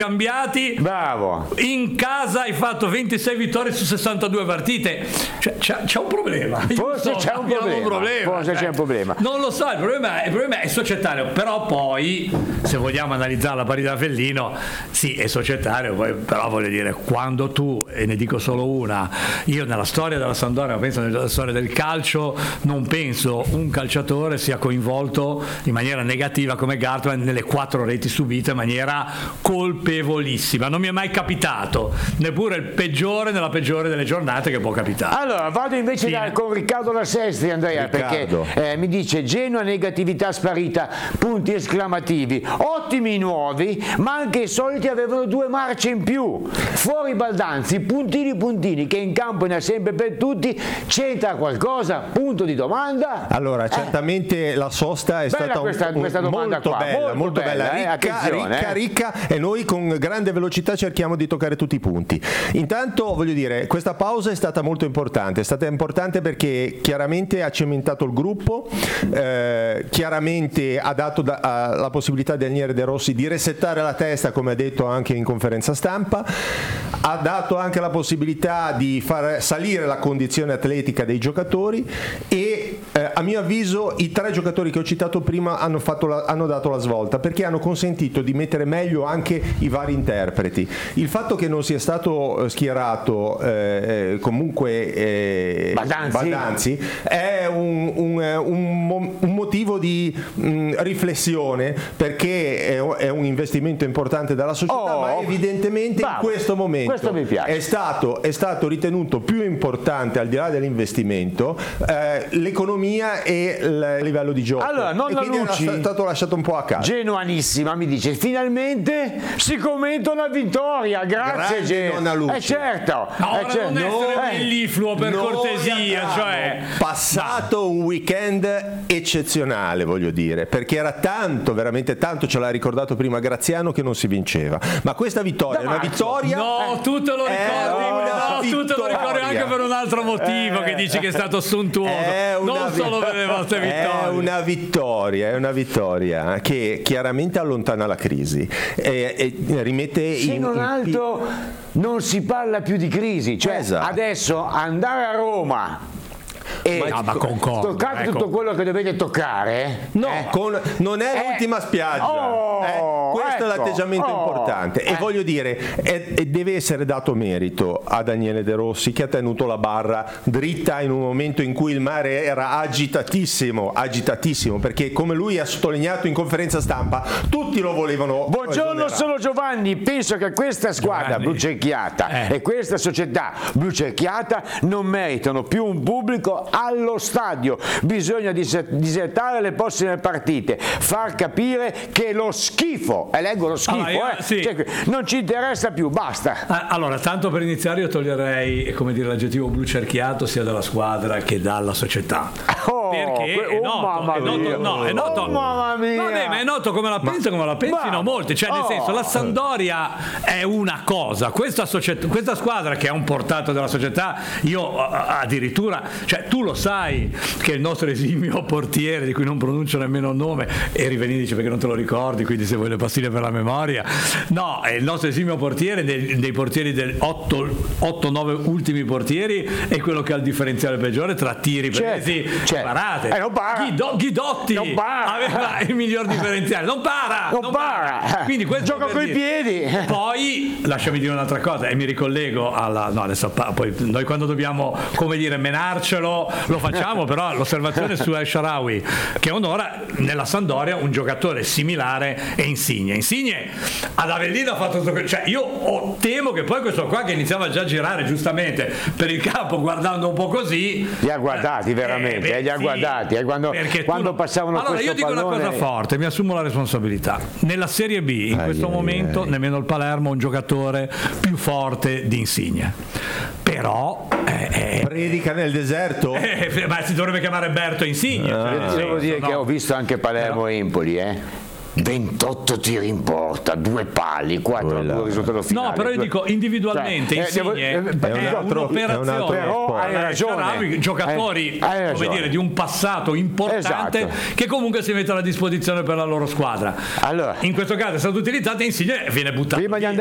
cambiati. Bravo. In casa hai fatto 26 vittorie su 62 partite. Cioè, c'è un problema. Forse c'è un problema. Forse c'è un problema. Non lo so, il problema è societario. Però poi, se vogliamo analizzare la partita da Fellino, sì, è societario. Poi, però voglio dire, quando tu, e ne dico solo una, io nella storia della Sampdoria, penso nella storia del calcio, non penso un calciatore sia coinvolto in maniera negativa come Gartman nelle 4 reti subite in maniera colpevolissima. Non mi è mai capitato, neppure il peggiore nella peggiore delle giornate che può capitare. Allora vado invece con Riccardo La Sestri, Andrea, Riccardo. perché mi dice: Genoa, negatività sparita, punti esclamativi, ottimi nuovi, ma anche i soliti avevano 2 marce in più, fuori Baldanzi, puntini che in campo ne ha sempre per tutti. C'entra qualcosa? Punto di domanda. Allora, certamente la sosta è bella stata questa domanda molto bella, ricca, e noi con grande velocità cerchiamo di toccare tutti i punti. Intanto voglio dire, questa pausa è stata molto importante, è stata importante perché chiaramente ha cementato il gruppo, chiaramente ha dato la possibilità a Daniele De Rossi di resettare la testa, come ha detto anche in conferenza stampa, ha dato anche la possibilità di far salire la condizione atletica dei giocatori e a mio avviso i 3 giocatori che ho citato prima hanno dato la svolta, perché hanno consentito di mettere meglio anche i vari interpreti. Il fatto che non sia stato schierato comunque Baldanzi è un motivo di riflessione, perché è un investimento importante della società, ma evidentemente in questo momento è stato ritenuto più importante, al di là dell'investimento, l'economia e il livello di gioco. Allora, nonna Lucci, è stato lasciato un po' a casa. Genuanissima mi dice: finalmente si commenta una vittoria, grazie Genoa. Certo. Non essere mellifluo, per cortesia, cioè passato un weekend eccezionale, voglio dire, perché era tanto, veramente tanto, ce l'ha ricordato prima Graziano, che non si vinceva, ma questa vittoria è una vittoria. No, tu te lo ricordi anche per un altro motivo, che dici che è stato sontuoso, non solo per le vostre vittorie. È una vittoria che chiaramente allontana la crisi e rimette altro non si parla più di crisi, cioè adesso andare a Roma e toccate tutto quello che dovete toccare, non è l'ultima spiaggia, questo è l'atteggiamento importante, e voglio dire, deve essere dato merito a Daniele De Rossi, che ha tenuto la barra dritta in un momento in cui il mare era agitatissimo, perché, come lui ha sottolineato in conferenza stampa, tutti lo volevano. Buongiorno, sono Giovanni. Penso che questa squadra blucerchiata e questa società blucerchiata non meritano più un pubblico allo stadio. Bisogna disertare le prossime partite, far capire che lo schifo, e leggo lo schifo, cioè, non ci interessa più, basta. Allora, tanto per iniziare, io toglierei, come dire, l'aggettivo blucerchiato sia dalla squadra che dalla società. Perché è noto, mamma mia. Vabbè, ma è noto come la pensino molti, cioè nel senso, la Sampdoria è una cosa, questa squadra che è un portato della società, io addirittura, cioè tu lo sai che il nostro esimio portiere, di cui non pronuncio nemmeno il nome, e Rivelini dice perché non te lo ricordi, quindi se vuoi le pastiglie per la memoria, no, è il nostro esimio portiere dei portieri del 8-9 ultimi portieri, è quello che ha il differenziale peggiore tra tiri presi, parate. Non para. Ghidotti non para. aveva il miglior differenziale, non para. Quindi questo gioca coi piedi. Poi lasciami dire un'altra cosa, e mi ricollego poi noi quando dobbiamo, come dire, menarcelo lo facciamo, però l'osservazione su El Shaarawy, che onora nella Sampdoria un giocatore similare, è Insigne ad Avellino ha fatto tutto, cioè io temo che poi questo qua, che iniziava già a girare giustamente per il campo guardando un po' così, li ha guardati veramente, li ha guardati quando passavano allora questo io dico pallone. una cosa forte, mi assumo la responsabilità: nella Serie B in questo momento nemmeno il Palermo ha un giocatore più forte di Insigne, però predica nel deserto, ma si dovrebbe chiamare Berto Insigne, devo dire che ho visto anche Palermo e Empoli, 28 tiri in porta, 2 pali, 4 il risultato finale. No, però io dico individualmente Insigne è un'operazione. Però hai ragione. Giocatori come dire, di un passato importante che comunque si mettono a disposizione per la loro squadra. Allora, in questo caso è stato utilizzato e Insigne viene buttato.